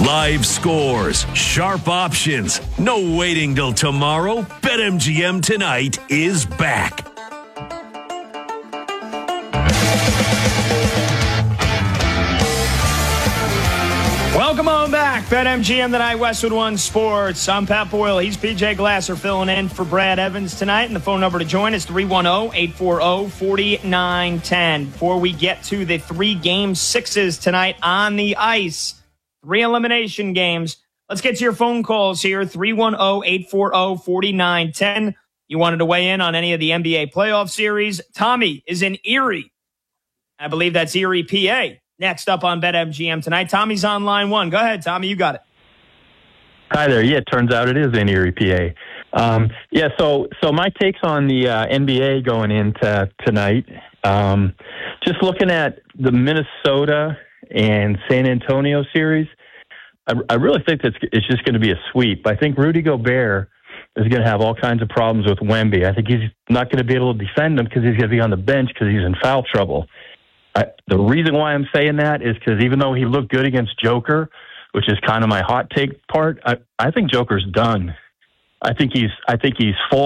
Live scores, sharp options, no waiting till tomorrow. BetMGM tonight is back. Welcome on back. BetMGM tonight, Westwood One Sports. I'm Pat Boyle. He's PJ Glasser filling in for Brad Evans tonight. And the phone number to join is 310-840-4910. Before we get to the 3 game sixes tonight on the ice, 3 elimination games. Let's get to your phone calls here. 310-840-4910. You wanted to weigh in on any of the NBA playoff series. Tommy is in Erie. I believe that's Erie, PA. Next up on BetMGM tonight. Tommy's on line 1. Go ahead, Tommy. You got it. Hi there. Yeah, it turns out it is in Erie, PA. So my takes on the NBA going into tonight, just looking at the Minnesota and San Antonio series, I really think that it's just going to be a sweep. I think Rudy Gobert is going to have all kinds of problems with Wemby. I think he's not going to be able to defend him because he's going to be on the bench because he's in foul trouble. The reason why I'm saying that is because even though he looked good against Joker, which is kind of my hot take part, I think Joker's done. I think he's full.